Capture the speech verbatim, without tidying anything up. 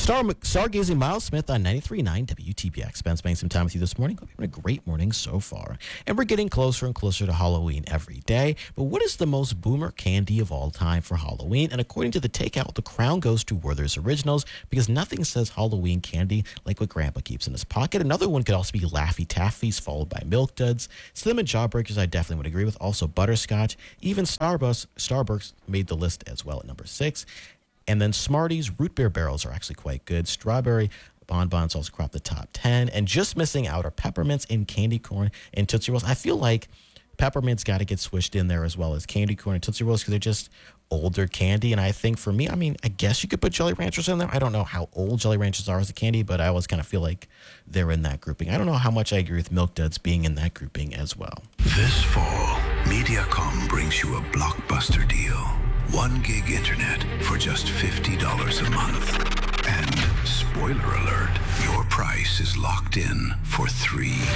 Star, stargazing Miles Smith on ninety-three point nine W T B X. Ben spending some time with you this morning. Hope you're having a great morning so far. And we're getting closer and closer to Halloween every day. But what is the most boomer candy of all time for Halloween? And according to the Takeout, the crown goes to Werther's Originals because nothing says Halloween candy like what Grandpa keeps in his pocket. Another one could also be Laffy Taffies, followed by Milk Duds. Slim and Jawbreakers, I definitely would agree with. Also Butterscotch. Even Starbucks, Starbucks made the list as well at number six. And then Smarties, root beer barrels are actually quite good. Strawberry bonbons also crop the top ten. And just missing out are peppermints and candy corn and Tootsie Rolls. I feel like peppermints got to get swished in there as well as candy corn and Tootsie Rolls because they're just older candy. And I think for me, I mean, I guess you could put Jolly Ranchers in there. I don't know how old Jolly Ranchers are as a candy, but I always kind of feel like they're in that grouping. I don't know how much I agree with Milk Duds being in that grouping as well. This fall, Mediacom brings you a blockbuster deal. One gig internet for just fifty dollars a month. And spoiler alert, your price is locked in for three